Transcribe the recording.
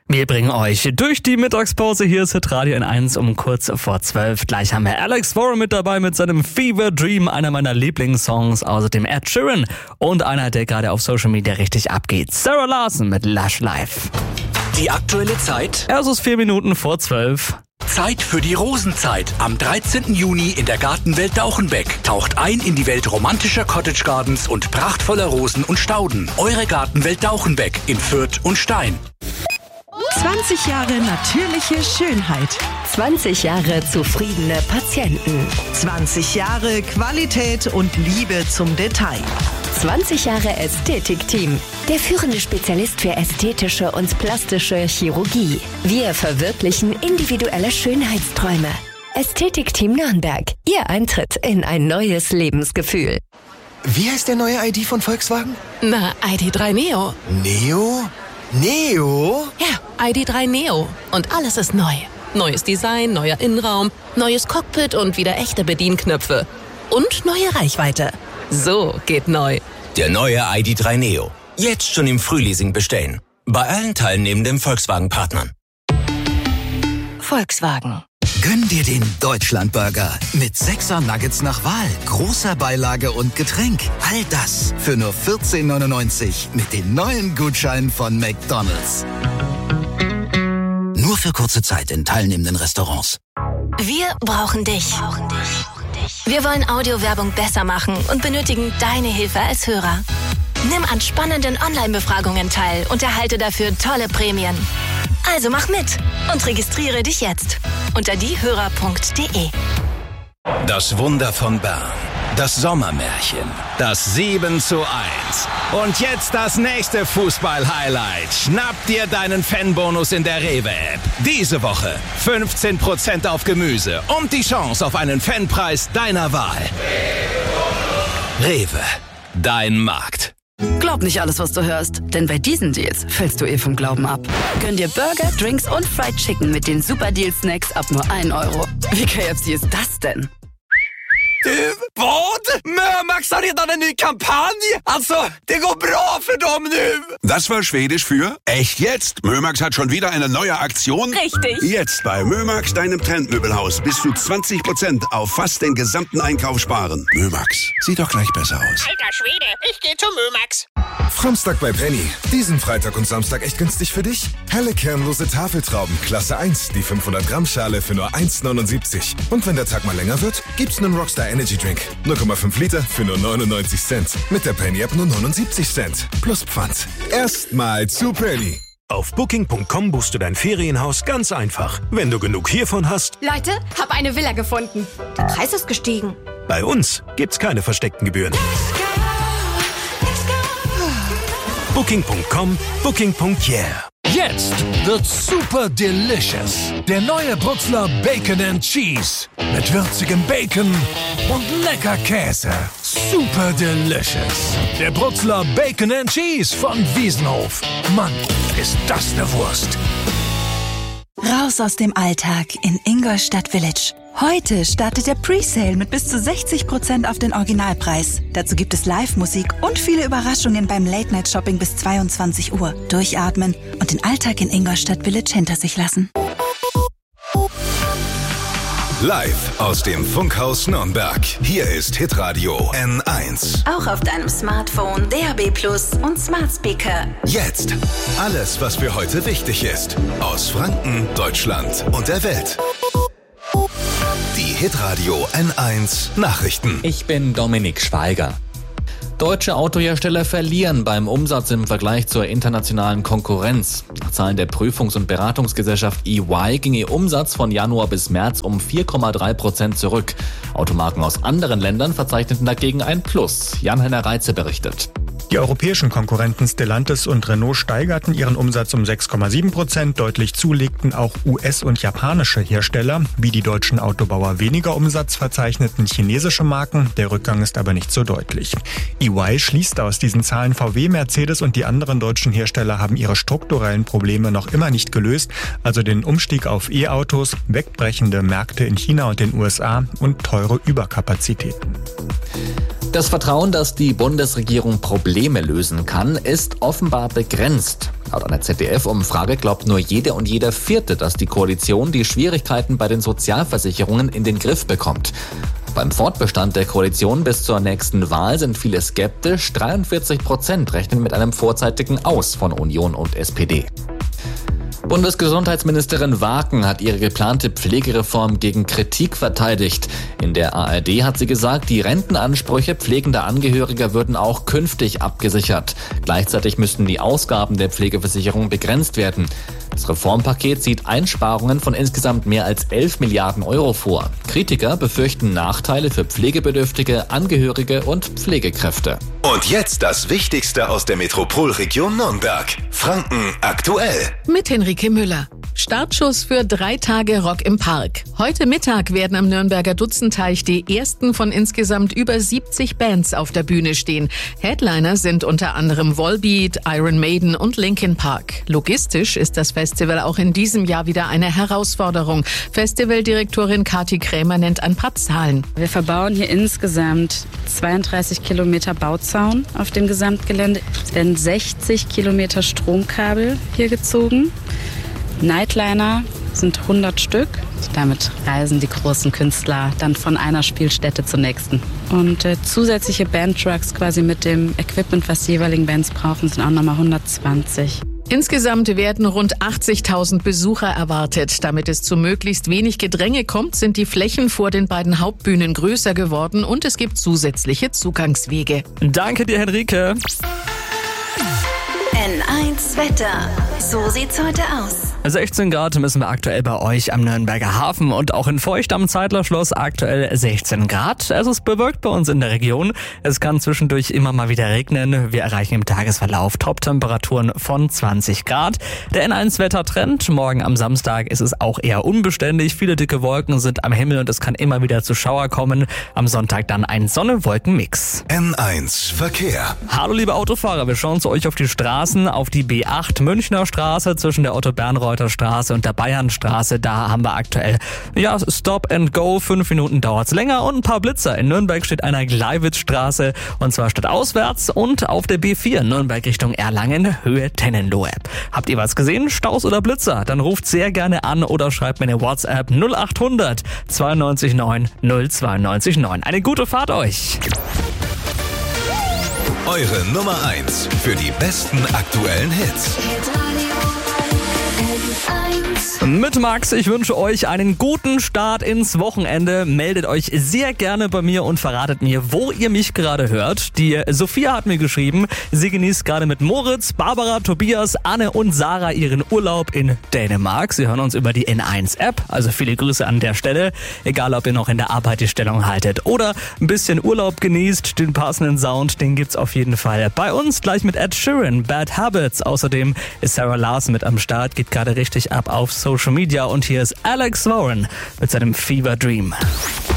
Wir bringen euch durch die Mittagspause. Hier ist Hitradio N1 um kurz vor 12. Gleich haben wir Alex Warren mit dabei mit seinem Fever Dream, einer meiner Lieblingssongs. Außerdem Ed Sheeran und einer, der gerade auf Social Media richtig abgeht. Sarah Larson mit Lush Life. Die aktuelle Zeit? Es ist 4 Minuten vor 12. Zeit für die Rosenzeit. Am 13. Juni in der Gartenwelt Dauchenbeck. Taucht ein in die Welt romantischer Cottage Gardens und prachtvoller Rosen und Stauden. Eure Gartenwelt Dauchenbeck in Fürth und Stein. 20 Jahre natürliche Schönheit. 20 Jahre zufriedene Patienten. 20 Jahre Qualität und Liebe zum Detail. 20 Jahre Ästhetikteam. Der führende Spezialist für ästhetische und plastische Chirurgie. Wir verwirklichen individuelle Schönheitsträume. Ästhetikteam Nürnberg. Ihr Eintritt in ein neues Lebensgefühl. Wie heißt der neue ID von Volkswagen? Na, ID.3 Neo. Neo? Neo? Ja, ID.3 Neo. Und alles ist neu. Neues Design, neuer Innenraum, neues Cockpit und wieder echte Bedienknöpfe. Und neue Reichweite. So geht neu. Der neue ID.3 Neo. Jetzt schon im Frühleasing bestellen. Bei allen teilnehmenden Volkswagen-Partnern. Volkswagen. Gönn dir den Deutschlandburger mit 6er Nuggets nach Wahl, großer Beilage und Getränk. All das für nur 14,99 mit den neuen Gutscheinen von McDonald's. Nur für kurze Zeit in teilnehmenden Restaurants. Wir brauchen dich. Wir wollen Audiowerbung besser machen und benötigen deine Hilfe als Hörer. Nimm an spannenden Online-Befragungen teil und erhalte dafür tolle Prämien. Also mach mit und registriere dich jetzt unter diehörer.de. Das Wunder von Bern. Das Sommermärchen. Das 7:1. Und jetzt das nächste Fußball-Highlight. Schnapp dir deinen Fanbonus in der Rewe-App. Diese Woche 15% auf Gemüse und die Chance auf einen Fanpreis deiner Wahl. Rewe. Dein Markt. Glaub nicht alles, was du hörst, denn bei diesen Deals fällst du vom Glauben ab. Gönn dir Burger, Drinks und Fried Chicken mit den Super Deal-Snacks ab nur 1 Euro. Wie KFC ist das denn? Vad? Mömax har redan en ny kampanj! Alltså, det går bra för dem nu! Das war Schwedisch für echt jetzt. Mömax hat schon wieder eine neue Aktion. Richtig. Jetzt bei Mömax, deinem Trendmöbelhaus, bis zu 20% auf fast den gesamten Einkauf sparen. Mömax, sieht doch gleich besser aus. Alter Schwede, ich geh zu Mömax. Samstag bei Penny. Diesen Freitag und Samstag echt günstig für dich? Helle kernlose Tafeltrauben, Klasse 1, die 500 Gramm Schale für nur 1,79. Und wenn der Tag mal länger wird, gibt's einen Rockstar Energy Drink. 0,5 Liter für nur 99 Cent. Mit der Penny App nur 79 Cent. Plus Pfand. Erstmal zu Penny. Auf Booking.com buchst du dein Ferienhaus ganz einfach. Wenn du genug hiervon hast. Leute, hab eine Villa gefunden. Der Preis ist gestiegen. Bei uns gibt's keine versteckten Gebühren. Booking.com, Booking.yeah. Jetzt wird super delicious. Der neue Brutzler Bacon and Cheese. Mit würzigem Bacon und lecker Käse. Super delicious. Der Brutzler Bacon and Cheese von Wiesenhof. Mann, ist das eine Wurst. Raus aus dem Alltag in Ingolstadt Village. Heute startet der Presale mit bis zu 60% auf den Originalpreis. Dazu gibt es Live-Musik und viele Überraschungen beim Late-Night-Shopping bis 22 Uhr. Durchatmen und den Alltag in Ingolstadt Village hinter sich lassen. Live aus dem Funkhaus Nürnberg. Hier ist Hitradio N1. Auch auf deinem Smartphone, DAB+ und Smart Speaker. Jetzt alles, was für heute wichtig ist. Aus Franken, Deutschland und der Welt. Die Hitradio N1 Nachrichten. Ich bin Dominik Schweiger. Deutsche Autohersteller verlieren beim Umsatz im Vergleich zur internationalen Konkurrenz. Nach Zahlen der Prüfungs- und Beratungsgesellschaft EY ging ihr Umsatz von Januar bis März um 4,3% zurück. Automarken aus anderen Ländern verzeichneten dagegen ein Plus. Jan-Henner Reitze berichtet. Die europäischen Konkurrenten Stellantis und Renault steigerten ihren Umsatz um 6,7%. Deutlich zulegten auch US- und japanische Hersteller. Wie die deutschen Autobauer weniger Umsatz verzeichneten chinesische Marken. Der Rückgang ist aber nicht so deutlich. EY schließt aus diesen Zahlen, VW, Mercedes und die anderen deutschen Hersteller haben ihre strukturellen Probleme noch immer nicht gelöst. Also den Umstieg auf E-Autos, wegbrechende Märkte in China und den USA und teure Überkapazitäten. Das Vertrauen, das die Bundesregierung Probleme Probleme lösen kann, ist offenbar begrenzt. Laut einer ZDF-Umfrage glaubt nur jede und jeder Vierte, dass die Koalition die Schwierigkeiten bei den Sozialversicherungen in den Griff bekommt. Beim Fortbestand der Koalition bis zur nächsten Wahl sind viele skeptisch. 43% rechnen mit einem vorzeitigen Aus von Union und SPD. Bundesgesundheitsministerin Waken hat ihre geplante Pflegereform gegen Kritik verteidigt. In der ARD hat sie gesagt, die Rentenansprüche pflegender Angehöriger würden auch künftig abgesichert. Gleichzeitig müssten die Ausgaben der Pflegeversicherung begrenzt werden. Das Reformpaket sieht Einsparungen von insgesamt mehr als 11 Milliarden Euro vor. Kritiker befürchten Nachteile für Pflegebedürftige, Angehörige und Pflegekräfte. Und jetzt das Wichtigste aus der Metropolregion Nürnberg. Franken aktuell. Mit Henrike Müller. Startschuss für 3 Tage Rock im Park. Heute Mittag werden am Nürnberger Dutzendteich die ersten von insgesamt über 70 Bands auf der Bühne stehen. Headliner sind unter anderem Volbeat, Iron Maiden und Linkin Park. Logistisch ist das Festival auch in diesem Jahr wieder eine Herausforderung. Festivaldirektorin Kati Krämer nennt ein paar Zahlen. Wir verbauen hier insgesamt 32 Kilometer Bauzaun auf dem Gesamtgelände. Es werden 60 Kilometer Stromkabel hier gezogen. Nightliner sind 100 Stück. Damit reisen die großen Künstler dann von einer Spielstätte zur nächsten. Und zusätzliche Bandtrucks quasi mit dem Equipment, was die jeweiligen Bands brauchen, sind auch nochmal 120. Insgesamt werden rund 80.000 Besucher erwartet. Damit es zu möglichst wenig Gedränge kommt, sind die Flächen vor den beiden Hauptbühnen größer geworden und es gibt zusätzliche Zugangswege. Danke dir, Henrike. N1 Wetter. So sieht's heute aus. 16 Grad müssen wir aktuell bei euch am Nürnberger Hafen und auch in Feucht am Zeitlerschloss aktuell 16 Grad. Es ist bewölkt bei uns in der Region. Es kann zwischendurch immer mal wieder regnen. Wir erreichen im Tagesverlauf Top-Temperaturen von 20 Grad. Der N1-Wettertrend. Morgen am Samstag ist es auch eher unbeständig. Viele dicke Wolken sind am Himmel und es kann immer wieder zu Schauer kommen. Am Sonntag dann ein Sonne-Wolken-Mix. N1 Verkehr. Hallo liebe Autofahrer, wir schauen zu euch auf die Straßen, auf die B8 Münchner Straße zwischen der Otto-Bernreuther Straße und der Bayernstraße. Da haben wir aktuell Stop and Go. 5 Minuten dauert's länger und ein paar Blitzer. In Nürnberg steht einer Gleiwitzstraße und zwar stadtauswärts und auf der B4 Nürnberg Richtung Erlangen, Höhe Tennenlohe. Habt ihr was gesehen? Staus oder Blitzer? Dann ruft sehr gerne an oder schreibt mir eine WhatsApp 0800 92 9 092 9. Eine gute Fahrt euch! Eure Nummer 1 für die besten aktuellen Hits. Mit Max, ich wünsche euch einen guten Start ins Wochenende. Meldet euch sehr gerne bei mir und verratet mir, wo ihr mich gerade hört. Die Sophia hat mir geschrieben, sie genießt gerade mit Moritz, Barbara, Tobias, Anne und Sarah ihren Urlaub in Dänemark. Sie hören uns über die N1-App, also viele Grüße an der Stelle. Egal, ob ihr noch in der Arbeit die Stellung haltet oder ein bisschen Urlaub genießt, den passenden Sound, den gibt's auf jeden Fall bei uns. Gleich mit Ed Sheeran, Bad Habits. Außerdem ist Sarah Larson mit am Start, geht gerade richtig ab auf Social Media und hier ist Alex Warren mit seinem Fever Dream.